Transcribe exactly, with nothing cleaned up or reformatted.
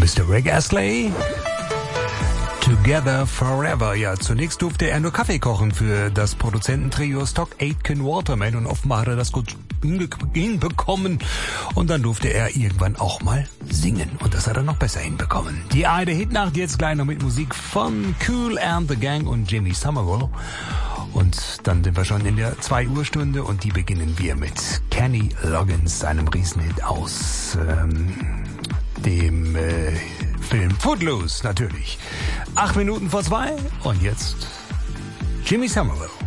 Mister Rick Astley. Together Forever. Ja, zunächst durfte er nur Kaffee kochen für das Produzententrio Stock Aitken Waterman und offenbar hat er das gut hinbekommen. Und dann durfte er irgendwann auch mal singen und das hat er noch besser hinbekommen. Die eine Hitnacht jetzt gleich noch mit Musik von Kool and the Gang und Jimmy Somerville. Und dann sind wir schon in der zwei Uhr Stunde und die beginnen wir mit Kenny Loggins, einem Riesenhit aus ähm, dem äh, Film Footloose natürlich. Acht Minuten vor zwei und jetzt Jimmy Somerville.